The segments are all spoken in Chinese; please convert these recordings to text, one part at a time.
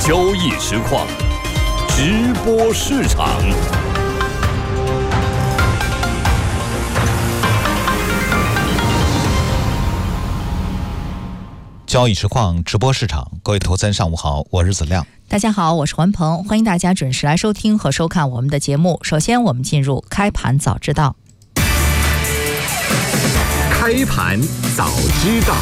交易实况，直播市场。 交易实况直播市场，各位投资人上午好，我是子亮。 大家好，我是环鹏，欢迎大家准时来收听和收看我们的节目。首先我们进入开盘早知道。 开盘早知道。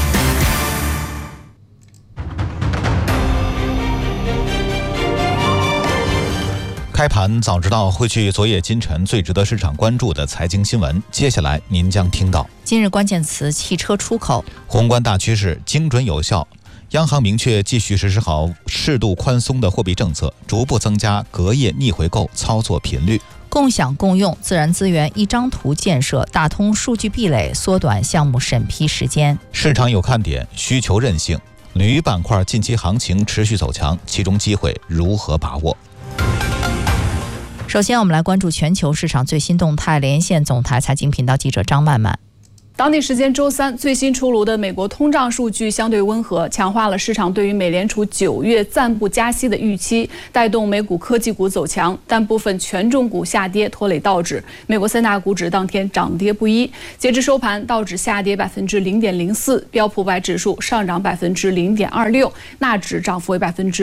开盘早知道会去昨夜今晨最值得市场关注的财经新闻，接下来您将听到： 今日关键词汽车出口， 宏观大趋势精准有效，央行明确继续实施好适度宽松的货币政策，逐步增加隔夜逆回购操作频率。 共享共用自然资源一张图建设打通数据壁垒，缩短项目审批时间。 市场有看点，需求韧性，铝板块近期行情持续走强，其中机会如何把握？ 首先我们来关注全球市场最新动态，连线总台财经频道记者张曼曼。 当地时间周三，最新出炉的美国通胀数据相对温和，强化了市场对于美联储9月暂不加息的预期，带动美股科技股走强，但部分权重股下跌拖累道指。美国三大股指当天涨跌不一，截至收盘，道指下跌0.04%，标普500指数上涨0.26%，纳指涨幅为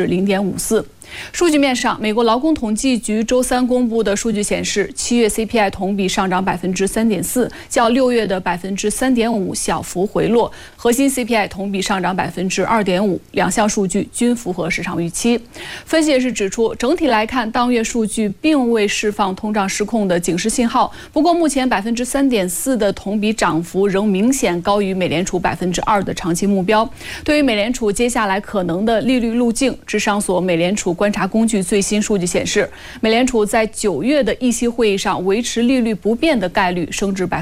0.54%。数据面上，美国劳工统计局周三公布的数据显示，7月 CPI 同比上涨3.4%，较6月的3.5%小幅回落，核心 CPI 同比上涨2.5%，两项数据均符合市场预期。分析人士指出，整体来看，当月数据并未释放通胀失控的警示信号，不过目前3.4%的同比涨幅仍明显高于美联储2%的长期目标。对于美联储接下来可能的利率路径，智商所美联储观察工具最新数据显示，美联储在9月的议息会议上维持利率不变的概率升至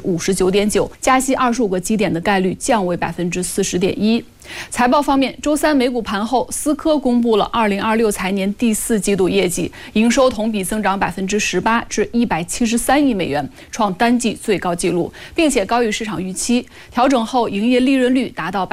59.9%，加息25个基点的概率降为40.1%。财报方面，周三美股盘后，思科公布了2026财年第4季度业绩，营收同比增长18%至173亿美元，创单季最高纪录，并且高于市场预期。调整后营业利润率达到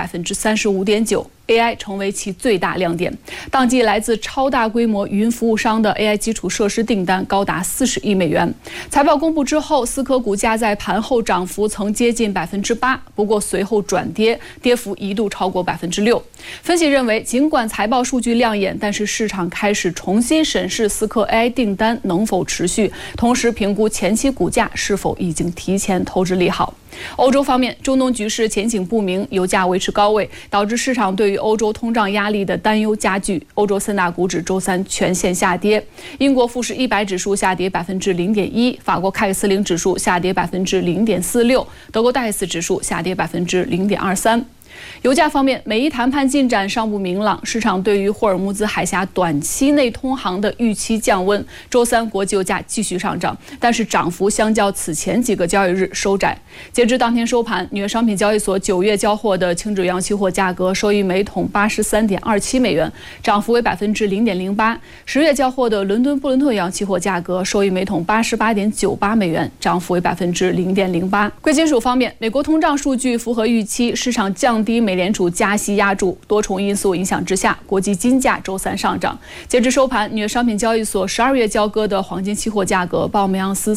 35.9%。AI 成为其最大亮点，当季来自超大规模云服务商的 AI 基础设施订单高达40亿美元。财报公布之后，思科股价在盘后涨幅曾接近8%，不过随后转跌，跌幅一度超过6%。分析认为，尽管财报数据亮眼，但是市场开始重新审视思科 AI 订单能否持续，同时评估前期股价是否已经提前透支利好。欧洲方面，中东局势前景不明，油价维持高位，导致市场对于欧洲通胀压力的担忧加剧。欧洲三大股指周三全线下跌，英国富时100指数下跌0.1%，法国凯克斯林指数下跌0.46%，德国戴斯指数下跌0.23%。油价方面，美伊谈判进展尚不明朗，市场对于霍尔木兹海峡短期内通航的预期降温。周三国际油价继续上涨，但是涨幅相较此前几个交易日收窄。截至当天收盘，纽约商品交易所9月交货的轻质油期货价格收于每桶83.27美元，涨幅为0.08%。10月交货的伦敦布伦特油期货价格收于每桶88.98美元，涨幅为0.08%。贵金属方面，美国通胀数据符合预期，市场降低美联储加息压注，多重因素影响之下，国际金价周三上涨。截至收盘，纽约商品交易所12月交割的黄金期货价格报每盎司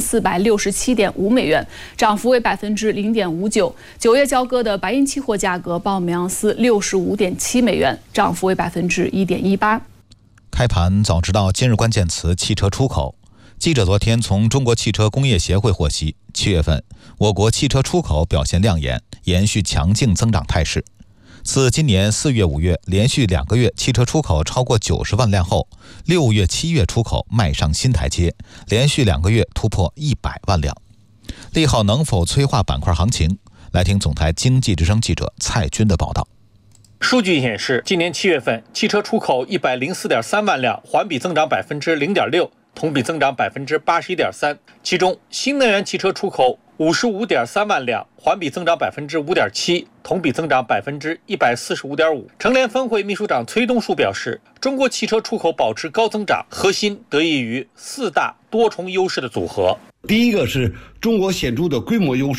4467.5美元，涨幅为0.59%。9月交割的白银期货价格报每盎司65.7美元，涨幅为1.18%。 开盘早知道今日关键词汽车出口。记者昨天从中国汽车工业协会获悉，7月份我国汽车出口表现亮眼，延续强劲增长态势。自今年4月、5月连续2个月汽车出口超过90万辆后，6月、7月出口迈上新台阶，连续2个月突破100万辆。利好能否催化板块行情？来听总台经济之声记者蔡军的报道。 数据显示，今年7月份汽车出口104.3万辆，环比增长0.6%，同比增长81.3%。其中，新能源汽车出口55.3万辆，环比增长5.7%，同比增长145.5%。成联分会秘书长崔东树表示，中国汽车出口保持高增长，核心得益于4大多重优势的组合。 第一个是中国显著的规模优势，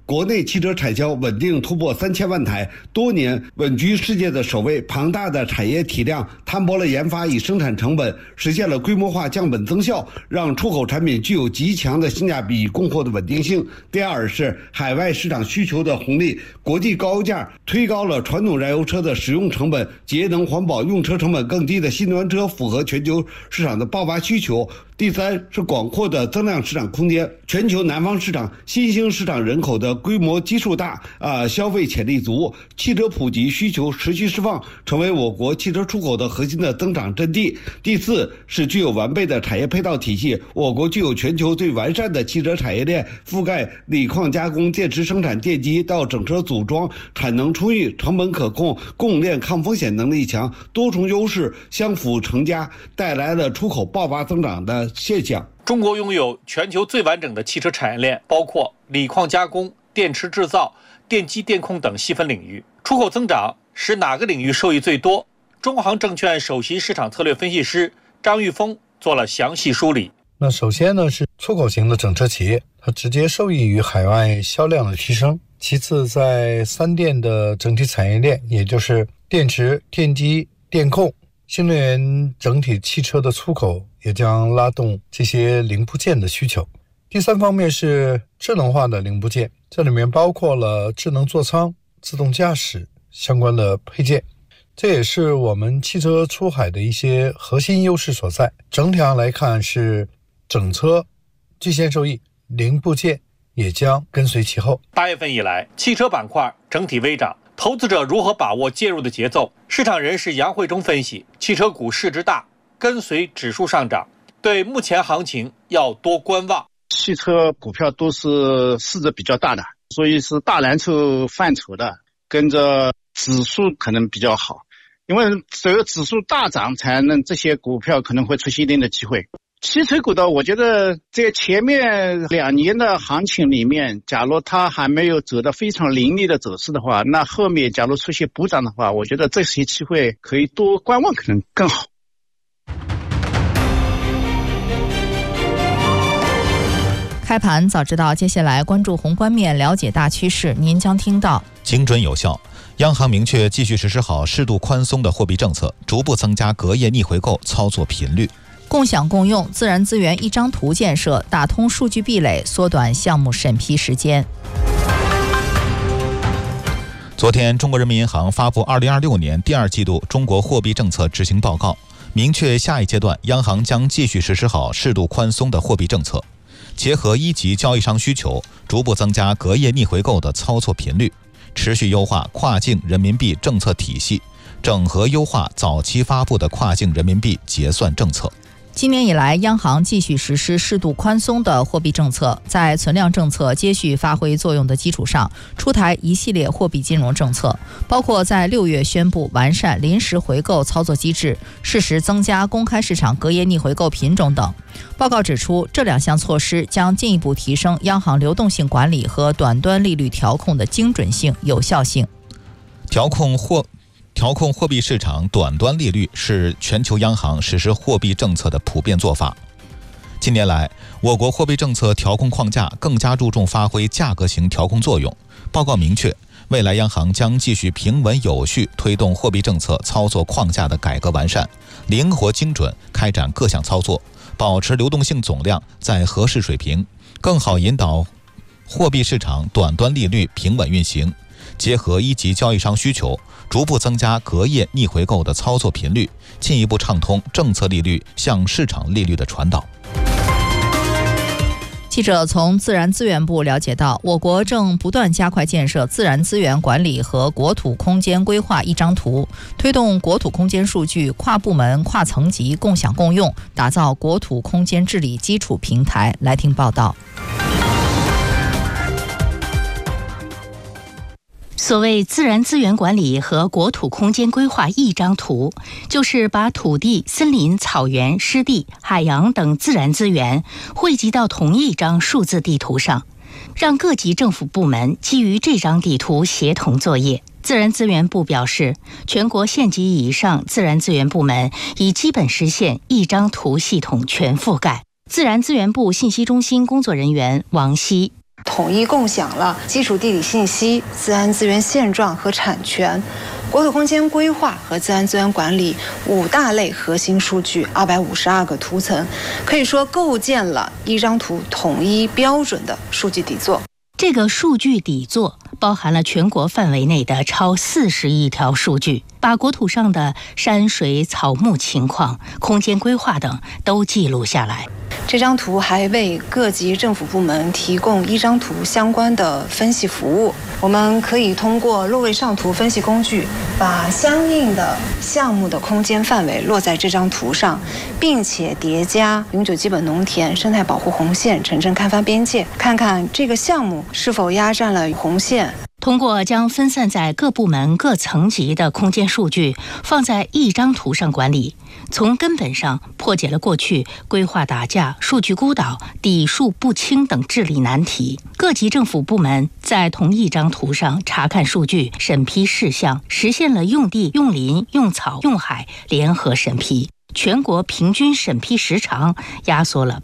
国内汽车产销稳定突破3000万台，多年稳居世界的首位。庞大的产业体量摊薄了研发与生产成本，实现了规模化降本增效，让出口产品具有极强的性价比与供货的稳定性。第二是海外市场需求的红利，国际高价推高了传统燃油车的使用成本，节能环保、用车成本更低的新能源车符合全球市场的爆发需求。第三是广阔的增量市场空间，全球南方市场新兴市场人口的规模基数大，消费潜力足，汽车普及需求持续释放，成为我国汽车出口的核心的增长阵地。第四是具有完备的产业配套体系，我国具有全球最完善的汽车产业链，覆盖锂矿加工、电池生产、电机到整车组装，产能充裕，成本可控，供应链抗风险能力强，多重优势相辅成家，带来了出口爆发增长的现象。 中国拥有全球最完整的汽车产业链，包括锂矿加工、电池制造、电机电控等细分领域。出口增长使哪个领域受益最多？中航证券首席市场策略分析师张玉峰做了详细梳理。 那首先呢是出口型的整车企业，它直接受益于海外销量的提升。其次，在三电的整体产业链，也就是电池、电机、电控、新能源整体汽车的出口也将拉动这些零部件的需求。第三方面是智能化的零部件，这里面包括了智能座舱、自动驾驶相关的配件，这也是我们汽车出海的一些核心优势所在。整体上来看是整车最先受益，零部件也将跟随其后。 8月份以来，汽车板块整体微涨，投资者如何把握介入的节奏？市场人士杨慧中分析，汽车股市值大，跟随指数上涨，对目前行情要多观望。 汽车股票都是市值比较大的，所以是大蓝筹范畴的，跟着指数可能比较好，因为只有指数大涨才能这些股票可能会出现一定的机会。汽车股的我觉得在前面2年的行情里面，假如它还没有走得非常凌厉的走势的话，那后面假如出现补涨的话，我觉得这些机会可以多观望，可能更好。 开盘早知道，接下来关注宏观面，了解大趋势。您将听到精准有效，央行明确继续实施好适度宽松的货币政策，逐步增加隔夜逆回购操作频率。 共享共用自然资源一张图建设，打通数据壁垒，缩短项目审批时间。 昨天，中国人民银行发布2026年第2季度中国货币政策执行报告，明确下一阶段央行将继续实施好适度宽松的货币政策，结合一级交易商需求，逐步增加隔夜逆回购的操作频率，持续优化跨境人民币政策体系，整合优化早期发布的跨境人民币结算政策。 今年以来，央行继续实施适度宽松的货币政策，在存量政策接续发挥作用的基础上，出台一系列货币金融政策，包括在6月宣布完善临时回购操作机制，适时增加公开市场隔夜逆回购品种等。报告指出，这2项措施将进一步提升央行流动性管理和短端利率调控的精准性、有效性。 调控货币市场短端利率是全球央行实施货币政策的普遍做法。近年来，我国货币政策调控框架更加注重发挥价格型调控作用。报告明确，未来央行将继续平稳有序推动货币政策操作框架的改革完善，灵活精准开展各项操作，保持流动性总量在合适水平，更好引导货币市场短端利率平稳运行，结合一级交易商需求，逐步增加隔夜逆回购的操作频率，进一步畅通政策利率向市场利率的传导。 记者从自然资源部了解到，我国正不断加快建设自然资源管理和国土空间规划一张图，推动国土空间数据跨部门、跨层级共享共用，打造国土空间治理基础平台。来听报道。 所谓自然资源管理和国土空间规划一张图，就是把土地、森林、草原、湿地、海洋等自然资源汇集到同一张数字地图上，让各级政府部门基于这张地图协同作业。自然资源部表示，全国县级以上自然资源部门已基本实现一张图系统全覆盖。自然资源部信息中心工作人员王希， 统一共享了基础地理信息、自然资源现状和产权、国土空间规划和自然资源管理5大类核心数据，252个图层，可以说构建了一张图统一标准的数据底座。 这个数据底座包含了全国范围内的超40亿条数据，把国土上的山水草木情况、空间规划等都记录下来。 这张图还为各级政府部门提供一张图相关的分析服务。我们可以通过落位上图分析工具，把相应的项目的空间范围落在这张图上，并且叠加永久基本农田、生态保护红线、城镇开发边界，看看这个项目是否压占了红线。 通过将分散在各部门各层级的空间数据放在一张图上管理，从根本上破解了过去规划打架、数据孤岛、底数不清等治理难题。各级政府部门在同一张图上查看数据、审批事项，实现了用地、用林、用草、用海联合审批。全国平均审批时长压缩了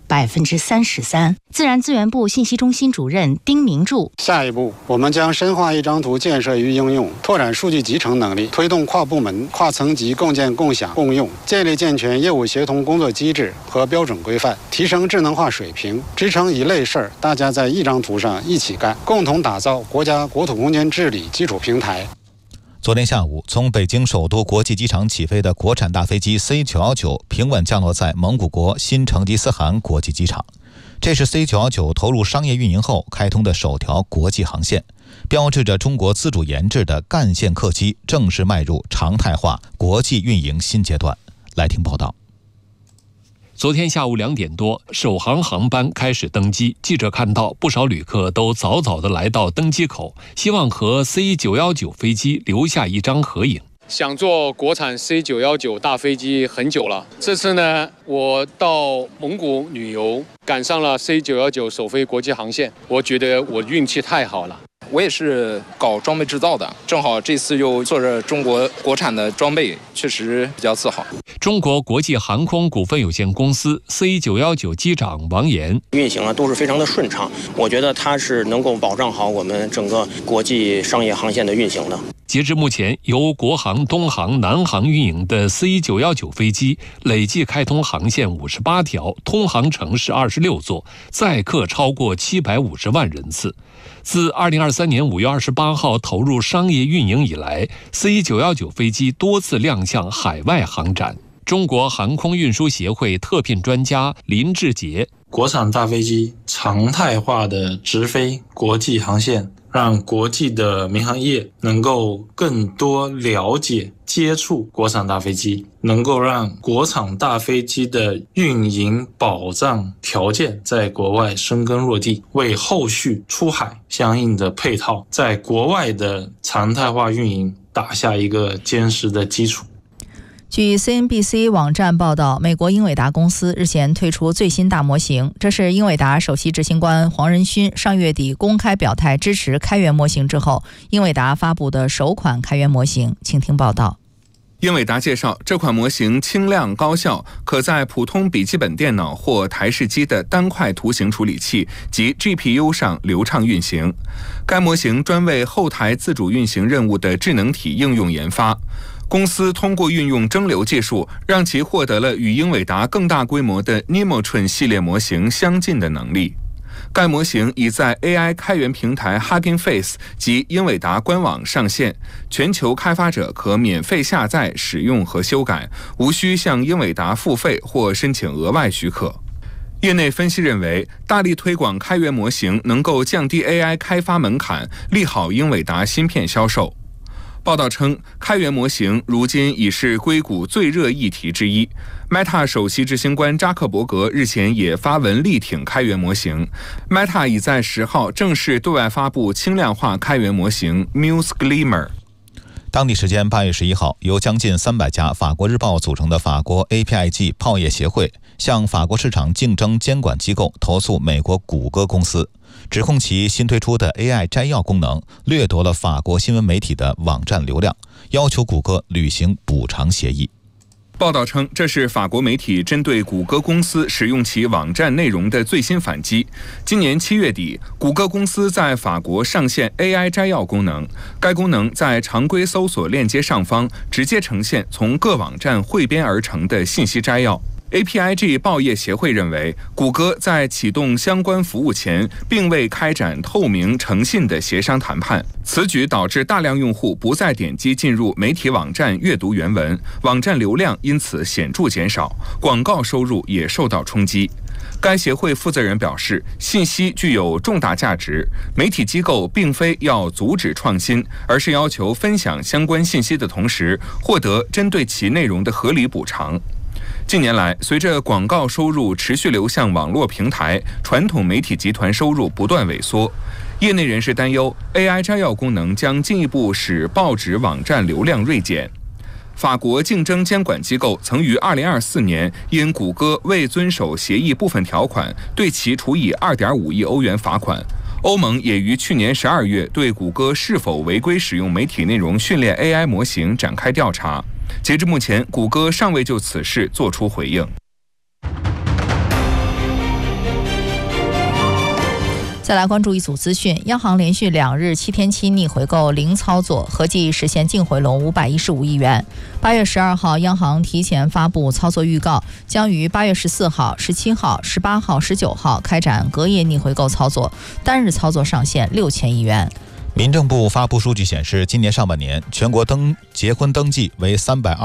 33%。自然资源部信息中心主任丁明柱： 下一步，我们将深化一张图建设与应用，拓展数据集成能力，推动跨部门、跨层级共建、共享、共用，建立健全业务协同工作机制和标准规范，提升智能化水平，支撑一类事儿大家在一张图上一起干，共同打造国家国土空间治理基础平台。 昨天下午，从北京首都国际机场起飞的国产大飞机 C919 平稳降落在蒙古国新成吉思汗国际机场。这是 C919 投入商业运营后开通的首条国际航线，标志着中国自主研制的干线客机正式迈入常态化国际运营新阶段。来听报道。 昨天下午2点多，首航航班开始登机。记者看到不少旅客都早早地来到登机口，希望和 C919 飞机留下一张合影。 想坐国产 C919 大飞机很久了，这次呢，我到蒙古旅游，赶上了 C919 首飞国际航线，我觉得我运气太好了。 我也是搞装备制造的，正好这次又做着中国国产的装备，确实比较自豪。 中国国际航空股份有限公司 C919 机长王岩： 运行都是非常的顺畅，我觉得它是能够保障好我们整个国际商业航线的运行的。 截至目前，由国航、东航、南航运营的 C919 飞机累计开通航线58条，通航城市26座，载客超过750万人次。自2023年5月28号投入商业运营以来， C919 飞机多次亮相海外航展。中国航空运输协会特聘专家林志杰： 国产大飞机常态化的直飞国际航线，让国际的民航业能够更多了解接触国产大飞机，能够让国产大飞机的运营保障条件在国外生根落地，为后续出海相应的配套，在国外的常态化运营打下一个坚实的基础。 据 CNBC 网站报道，美国英伟达公司日前推出最新大模型，这是英伟达首席执行官黄仁勋上月底公开表态支持开源模型之后，英伟达发布的首款开源模型。请听报道。 英伟达介绍，这款模型轻量高效，可在普通笔记本电脑或台式机的单块图形处理器及 GPU 上流畅运行。该模型专为后台自主运行任务的智能体应用研发。公司通过运用蒸馏技术，让其获得了与英伟达更大规模的 Nemotron 系列模型相近的能力。该模型已在 AI 开源平台 Hugging Face 及英伟达官网上线，全球开发者可免费下载、使用和修改，无需向英伟达付费或申请额外许可。业内分析认为，大力推广开源模型能够降低 AI 开发门槛，利好英伟达芯片销售。报道称，开源模型如今已是硅谷最热议题之一。Meta 首席执行官扎克伯格日前也发文力挺开源模型。Meta 已在10号正式对外发布轻量化开源模型 Muse Glimmer。 当地时间8月11号，由将近300家法国日报组成的法国 APIG 报业协会向法国市场竞争监管机构投诉美国谷歌公司，指控其新推出的 AI 摘要功能掠夺了法国新闻媒体的网站流量，要求谷歌履行补偿协议。 报道称，这是法国媒体针对谷歌公司使用其网站内容的最新反击。今年7月底，谷歌公司在法国上线 AI 摘要功能，该功能在常规搜索链接上方直接呈现从各网站汇编而成的信息摘要。APIG 报业协会认为，谷歌在启动相关服务前，并未开展透明诚信的协商谈判，此举导致大量用户不再点击进入媒体网站阅读原文，网站流量因此显著减少，广告收入也受到冲击。该协会负责人表示，信息具有重大价值，媒体机构并非要阻止创新，而是要求分享相关信息的同时，获得针对其内容的合理补偿。近年来，随着广告收入持续流向网络平台，传统媒体集团收入不断萎缩。业内人士担忧 ，AI 摘要功能将进一步使报纸网站流量锐减。法国竞争监管机构曾于2024年因谷歌未遵守协议部分条款，对其处以2.5亿欧元罚款。欧盟也于去年12月对谷歌是否违规使用媒体内容训练 AI 模型展开调查。截至目前，谷歌尚未就此事作出回应。 再来关注一组资讯，央行连续2日7天期逆回购零操作，合计实现净回笼515亿元。8月12号，央行提前发布操作预告，将于8月14号、17号、18号、19号开展隔夜逆回购操作，单日操作上限6000亿元。 民政部发布数据显示，今年上半年全国结婚登记为320